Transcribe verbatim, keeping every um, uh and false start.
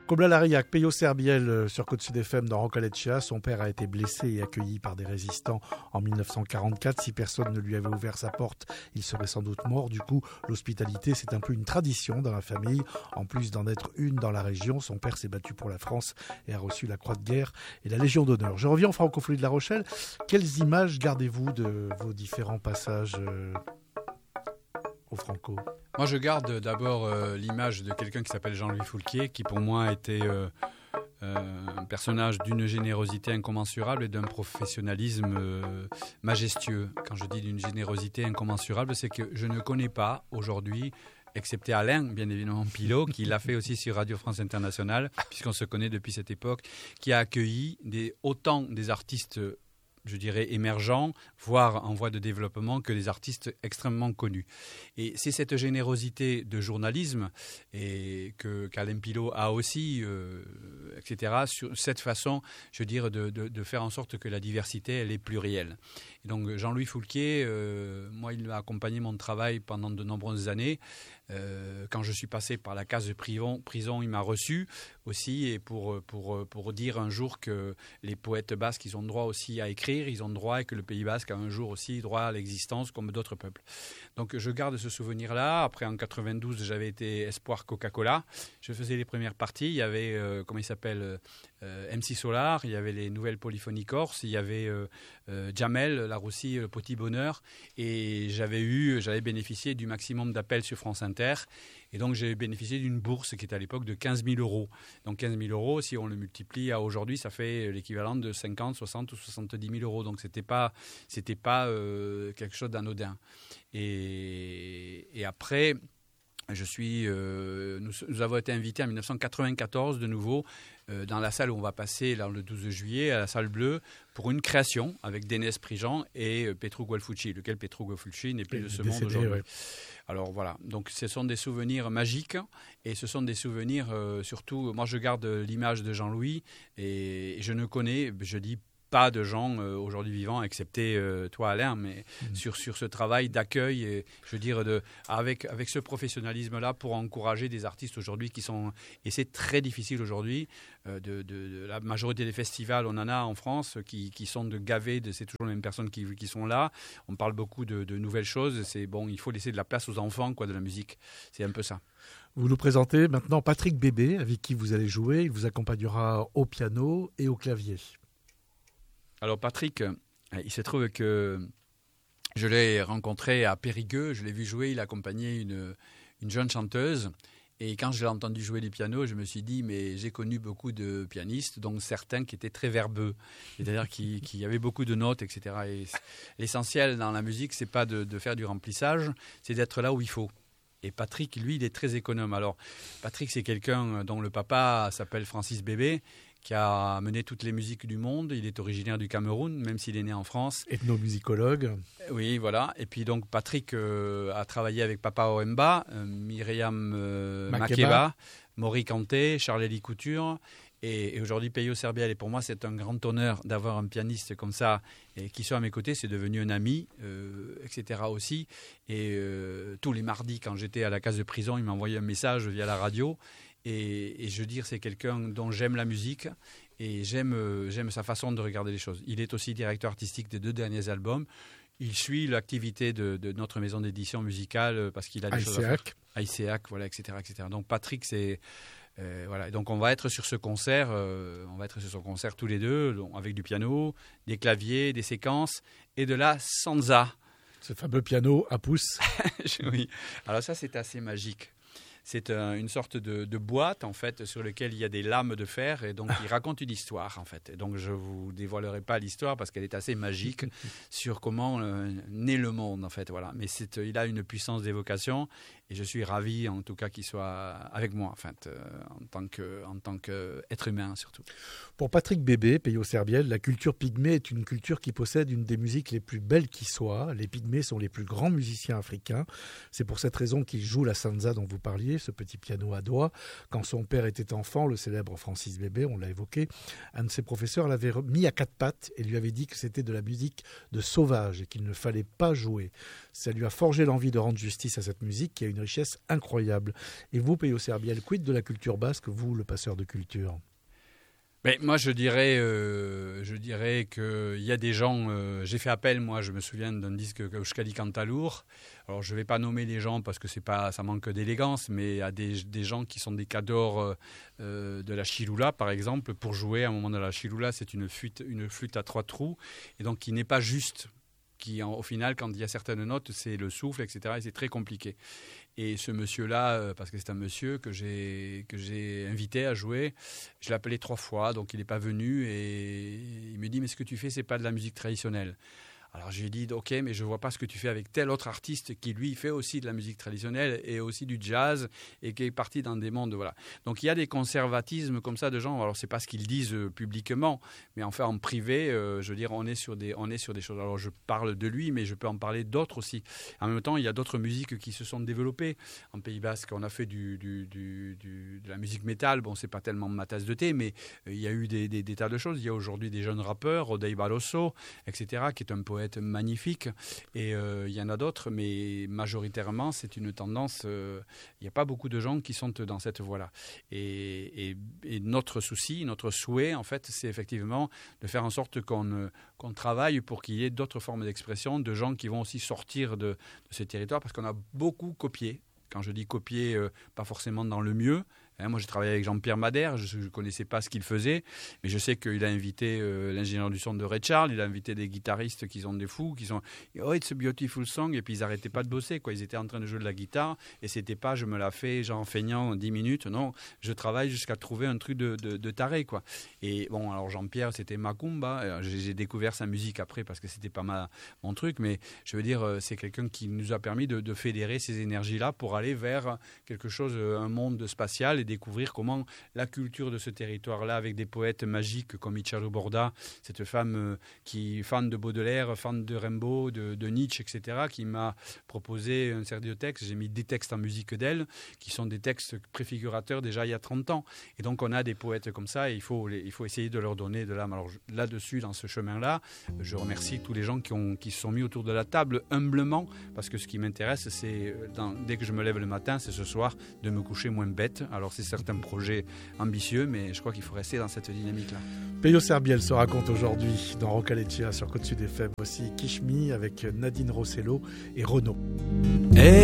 Comme Laraillac, Peyo Serbiel sur Côte-Sud F M dans Rocaleccia, son père a été blessé et accueilli par des résistants en dix-neuf cent quarante-quatre. Si personne ne lui avait ouvert sa porte, il serait sans doute mort. Du coup, l'hospitalité, c'est un peu une tradition dans la famille. En plus d'en être une dans la région, son père s'est battu pour la France et a reçu la Croix de guerre et la Légion d'honneur. Je reviens en francophonie de La Rochelle. Quelles images gardez-vous de vos différents passages euh, au Franco ? Moi, je garde d'abord euh, l'image de quelqu'un qui s'appelle Jean-Louis Foulquier, qui pour moi était euh, euh, un personnage d'une générosité incommensurable et d'un professionnalisme euh, majestueux. Quand je dis d'une générosité incommensurable, c'est que je ne connais pas aujourd'hui, excepté Alain, bien évidemment Pilot, qui l'a fait aussi sur Radio France Internationale, puisqu'on se connaît depuis cette époque, qui a accueilli des, autant des artistes, je dirais, émergents, voire en voie de développement, que des artistes extrêmement connus. Et c'est cette générosité de journalisme et que, qu'Alain Pilot a aussi, euh, et cetera, sur cette façon, je veux dire, de, de, de faire en sorte que la diversité, elle est plurielle. Et donc Jean-Louis Foulquier, euh, moi, il m'a accompagné mon travail pendant de nombreuses années. Euh, quand je suis passé par la case de prison, prison il m'a reçu aussi, et pour, pour, pour dire un jour que les poètes basques, ils ont droit aussi à écrire, ils ont droit, et que le Pays basque a un jour aussi droit à l'existence comme d'autres peuples. Donc je garde ce souvenir-là. Après, en quatre-vingt-douze, j'avais été espoir Coca-Cola. Je faisais les premières parties. Il y avait, euh, comment il s'appelle, euh, M C Solar, il y avait les Nouvelles Polyphonies Corse, il y avait euh, euh, Jamel, la Roussi, le Petit Bonheur, et j'avais eu, j'avais bénéficié du maximum d'appels sur France Inter. Et donc, j'ai bénéficié d'une bourse qui était à l'époque de quinze mille euros. Donc, quinze mille euros, si on le multiplie à aujourd'hui, ça fait l'équivalent de cinquante, soixante ou soixante-dix mille euros. Donc, ce n'était pas, c'était pas euh, quelque chose d'anodin. Et, et après, je suis, euh, nous, nous avons été invités en dix-neuf cent quatre-vingt-quatorze de nouveau euh, dans la salle où on va passer là, le douze juillet, à la salle bleue, pour une création avec Dénès Prigent et euh, Petru Gualfucci, lequel Petru Gualfucci n'est plus et de ce décédé, monde aujourd'hui. Ouais. Alors voilà, donc ce sont des souvenirs magiques et ce sont des souvenirs euh, surtout, moi je garde l'image de Jean-Louis et, et je ne connais, je dis pas de gens euh, aujourd'hui vivants, excepté euh, toi Alain, mais mmh. sur, sur ce travail d'accueil, et, je veux dire, de, avec, avec ce professionnalisme-là pour encourager des artistes aujourd'hui qui sont... Et c'est très difficile aujourd'hui, euh, de, de, de la majorité des festivals, on en a en France, qui, qui sont de gavés, de, c'est toujours les mêmes personnes qui, qui sont là. On parle beaucoup de, de nouvelles choses, c'est bon, il faut laisser de la place aux enfants, quoi, de la musique. C'est un peu ça. Vous nous présentez maintenant Patrick Bébé, avec qui vous allez jouer. Il vous accompagnera au piano et au clavier. Alors Patrick, il se trouve que je l'ai rencontré à Périgueux, je l'ai vu jouer, il accompagnait une, une jeune chanteuse. Et quand je l'ai entendu jouer du piano, je me suis dit, mais j'ai connu beaucoup de pianistes, dont certains qui étaient très verbeux, c'est-à-dire qui, qui avaient beaucoup de notes, et cetera. Et l'essentiel dans la musique, c'est pas de, de faire du remplissage, c'est d'être là où il faut. Et Patrick, lui, il est très économe. Alors, Patrick, c'est quelqu'un dont le papa s'appelle Francis Bébé, qui a mené toutes les musiques du monde. Il est originaire du Cameroun, même s'il est né en France. Ethnomusicologue. Oui, voilà. Et puis donc Patrick euh, a travaillé avec Papa Wemba, euh, Myriam euh, Makeba, Makeba Maury Kanté, Charles-Élie Couture. Et, et aujourd'hui, Peyo Serbiel. Et pour moi, c'est un grand honneur d'avoir un pianiste comme ça et qui soit à mes côtés. C'est devenu un ami, euh, et cetera aussi. Et euh, tous les mardis, quand j'étais à la case de prison, il m'envoyait un message via la radio. Et, et je veux dire, c'est quelqu'un dont j'aime la musique et j'aime, euh, j'aime sa façon de regarder les choses. Il est aussi directeur artistique des deux derniers albums. Il suit l'activité de, de notre maison d'édition musicale parce qu'il a des choses à faire. I C A C, voilà, et cetera, et cetera. Donc Patrick, c'est euh, voilà. Et donc on va être sur ce concert, euh, on va être sur ce concert tous les deux, donc, avec du piano, des claviers, des séquences et de la sansa. Ce fameux piano à pouce. Oui. Alors ça, c'est assez magique. C'est un, une sorte de, de boîte, en fait, sur laquelle il y a des lames de fer, et donc il raconte une histoire, en fait. Et donc je ne vous dévoilerai pas l'histoire parce qu'elle est assez magique sur comment euh, naît le monde, en fait. Voilà. Mais c'est, il a une puissance d'évocation, et je suis ravi, en tout cas, qu'il soit avec moi, en fait, euh, en tant que, en tant qu'être humain, surtout. Pour Patrick Bébé, Peyo Serbiel, la culture pygmée est une culture qui possède une des musiques les plus belles qui soient. Les pygmées sont les plus grands musiciens africains. C'est pour cette raison qu'il joue la sansa dont vous parliez, ce petit piano à doigts. Quand son père était enfant, le célèbre Francis Bébé, on l'a évoqué, un de ses professeurs l'avait mis à quatre pattes et lui avait dit que c'était de la musique de sauvage et qu'il ne fallait pas jouer. Ça lui a forgé l'envie de rendre justice à cette musique qui a une une richesse incroyable. Et vous, Peyo Serbiel, quid de la culture basque, vous, le passeur de culture ? Mais moi, je dirais, euh, je dirais qu'il y a des gens. Euh, j'ai fait appel, moi, je me souviens d'un disque Euskadi Cantalour. Alors, je ne vais pas nommer les gens parce que c'est pas, ça manque d'élégance, mais à des, des gens qui sont des cadors euh, de la chiloula, par exemple, pour jouer à un moment de la chiloula, c'est une flûte, une flûte à trois trous, et donc qui n'est pas juste. Qui, au final, quand il y a certaines notes, c'est le souffle, et cetera. Et c'est très compliqué. Et ce monsieur-là, parce que c'est un monsieur que j'ai, que j'ai invité à jouer, je l'ai appelé trois fois, donc il n'est pas venu. Et il me dit, mais ce que tu fais, ce n'est pas de la musique traditionnelle. Alors je lui ai dit, ok, mais je ne vois pas ce que tu fais avec tel autre artiste qui, lui, fait aussi de la musique traditionnelle et aussi du jazz et qui est parti dans des mondes. Voilà. Donc il y a des conservatismes comme ça de gens. Alors ce n'est pas ce qu'ils disent euh, publiquement, mais enfin en privé, euh, je veux dire, on est, sur des, on est sur des choses. Alors je parle de lui, mais je peux en parler d'autres aussi. En même temps, il y a d'autres musiques qui se sont développées. En Pays Basque, on a fait du, du, du, du, de la musique métal. Bon, ce n'est pas tellement ma tasse de thé, mais euh, il y a eu des, des, des tas de choses. Il y a aujourd'hui des jeunes rappeurs, Rodei Barroso, et cetera, qui est un poète magnifique, et euh, il y en a d'autres, mais majoritairement c'est une tendance, euh, il n'y a pas beaucoup de gens qui sont dans cette voie-là, et, et, et notre souci, notre souhait en fait, c'est effectivement de faire en sorte qu'on, qu'on travaille pour qu'il y ait d'autres formes d'expression, de gens qui vont aussi sortir de, de ces territoires, parce qu'on a beaucoup copié. Quand je dis copier, euh, pas forcément dans le mieux. Hein, moi, j'ai travaillé avec Jean-Pierre Madère, je ne connaissais pas ce qu'il faisait, mais je sais qu'il a invité euh, l'ingénieur du son de Ray Charles, il a invité des guitaristes qui sont des fous, qui sont « Oh, it's a beautiful song », et puis ils n'arrêtaient pas de bosser, quoi. Ils étaient en train de jouer de la guitare, et c'était pas « je me la fais, genre feignant, dix minutes », non, je travaille jusqu'à trouver un truc de, de, de taré, quoi. Et bon, alors Jean-Pierre, c'était Macumba, j'ai, j'ai découvert sa musique après, parce que c'était pas ma, mon truc, mais je veux dire, c'est quelqu'un qui nous a permis de, de fédérer ces énergies-là pour aller vers quelque chose, un monde spatial, et découvrir comment la culture de ce territoire-là, avec des poètes magiques comme Italo Borda, cette femme qui fan de Baudelaire, fan de Rimbaud, de, de Nietzsche, et cetera, qui m'a proposé un certain de textes. J'ai mis des textes en musique d'elle, qui sont des textes préfigurateurs déjà il y a trente ans. Et donc on a des poètes comme ça, et il faut, les, il faut essayer de leur donner de l'âme. Alors là-dessus, dans ce chemin-là, je remercie tous les gens qui, ont, qui se sont mis autour de la table humblement, parce que ce qui m'intéresse, c'est, dans, dès que je me lève le matin, c'est ce soir de me coucher moins bête. Alors c'est certains projets ambitieux, mais je crois qu'il faut rester dans cette dynamique-là. Peyo Serbiel se raconte aujourd'hui dans Rocaleccia sur Côte Sud F M, aussi Kishmi avec Nadine Rossello et Renaud. Hey.